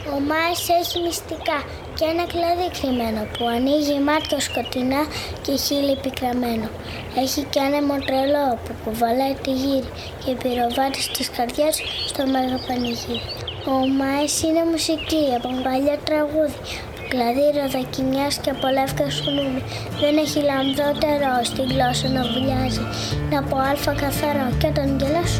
Ο Μάης έχει μυστικά και ένα κλαδί κρυμμένο που ανοίγει μάτια σκοτεινά και χείλη πικραμένο. Έχει και άνεμο τρελό που κουβαλάει τη γύρι και πυροβάτη στις καρδιές στο μέγα πανηγύρι. Ο Μάης είναι μουσική από παλιό τραγούδι, κλαδί ροδακινιάς και από λεύκα σουνούνι. Δεν έχει λαμδότερο στην γλώσσα να βουλιάζει, είναι από αλφα καθαρό και όταν γελάς